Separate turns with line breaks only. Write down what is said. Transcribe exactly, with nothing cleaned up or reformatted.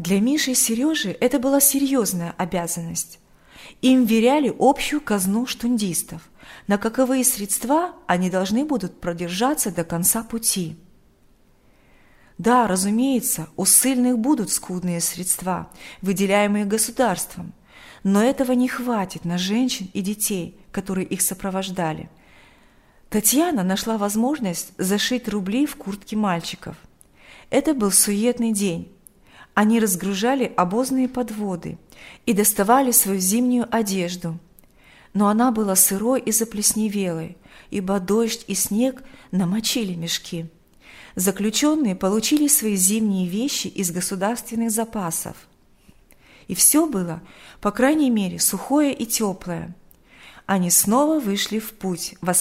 Для Миши и Сережи это была серьезная обязанность. Им вверяли общую казну штундистов, на каковые средства они должны будут продержаться до конца пути. Да, разумеется, у ссыльных будут скудные средства, выделяемые государством, но этого не хватит на женщин и детей, которые их сопровождали. Татьяна нашла возможность зашить рубли в куртки мальчиков. Это был суетный день. Они разгружали обозные подводы и доставали свою зимнюю одежду. Но она была сырой и заплесневелой, ибо дождь и снег намочили мешки. Заключенные получили свои зимние вещи из государственных запасов. И все было, по крайней мере, сухое и теплое. Они снова вышли в путь,